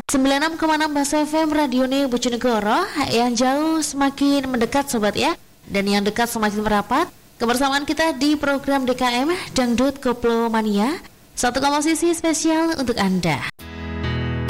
96,6 Bahasa FM Radio Bojonegoro. Yang jauh semakin mendekat sobat ya, dan yang dekat semakin merapat. Kebersamaan kita di program DKM Dangdut Koplo Mania, satu komposisi spesial untuk Anda.